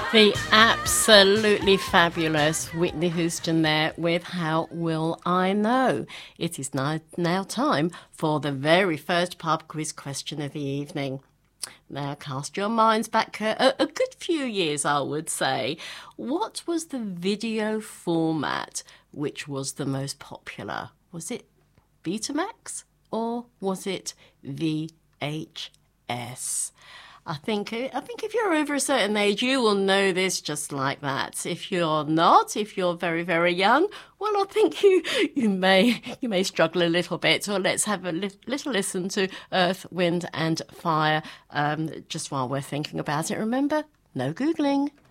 The absolutely fabulous Whitney Houston there with How Will I Know? It is now time for the very first pub quiz question of the evening. Now cast your minds back a good few years, I would say. What was the video format which was the most popular? Was it Betamax or was it VHS? I think if you're over a certain age, you will know this just like that. If you're not, if you're very, very young, well, I think you may struggle a little bit. So let's have a little listen to Earth, Wind and Fire just while we're thinking about it. Remember, no Googling.